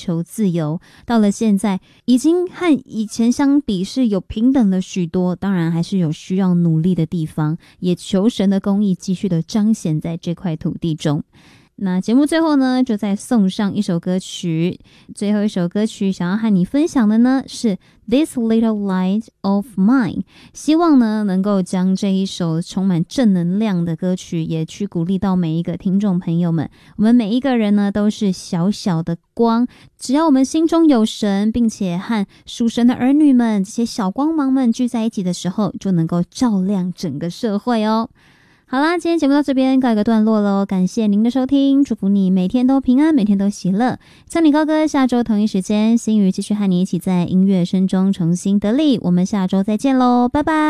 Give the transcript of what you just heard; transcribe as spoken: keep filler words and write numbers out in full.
求自由，到了现在已经和以前相比是有平等了许多，当然还是有需要努力的地方，也求神的公义继续的彰显在这块土地中。那节目最后呢，就再送上一首歌曲，最后一首歌曲想要和你分享的呢是 This Little Light of Mine， 希望呢能够将这一首充满正能量的歌曲也去鼓励到每一个听众朋友们。我们每一个人呢都是小小的光，只要我们心中有神，并且和属神的儿女们这些小光芒们聚在一起的时候，就能够照亮整个社会哦。好啦，今天节目到这边告一个段落咯，感谢您的收听，祝福你每天都平安，每天都喜乐。像你高歌，下周同一时间，心语继续和你一起在音乐声中重新得力，我们下周再见咯，拜拜。